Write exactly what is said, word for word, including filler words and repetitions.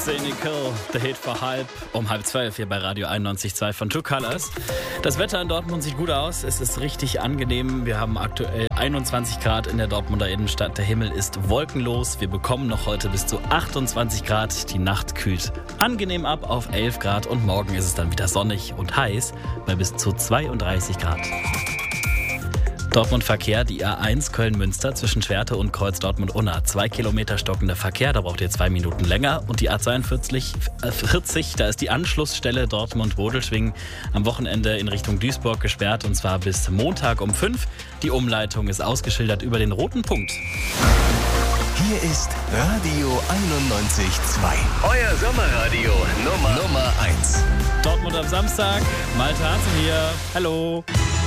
Cynical, der Hit vor halb, um halb zwölf hier bei Radio einundneunzig Komma zwei von True Colors. Das Wetter in Dortmund sieht gut aus, es ist richtig angenehm. Wir haben aktuell einundzwanzig Grad in der Dortmunder Innenstadt. Der Himmel ist wolkenlos. Wir bekommen noch heute bis zu achtundzwanzig Grad. Die Nacht kühlt angenehm ab auf elf Grad und morgen ist es dann wieder sonnig und heiß bei bis zu zweiunddreißig Grad. Dortmund Verkehr, die A eins Köln-Münster zwischen Schwerte und Kreuz Dortmund-Unna. Zwei Kilometer stockender Verkehr, da braucht ihr zwei Minuten länger. Und die A zweiundvierzig, äh, vierzig, da ist die Anschlussstelle Dortmund-Bodelschwingen am Wochenende in Richtung Duisburg gesperrt. Und zwar bis Montag um fünf. Die Umleitung ist ausgeschildert über den roten Punkt. Hier ist Radio einundneunzig Komma zwei. Euer Sommerradio Nummer, Nummer eins. Dortmund am Samstag. Malte Harzen hier. Hallo.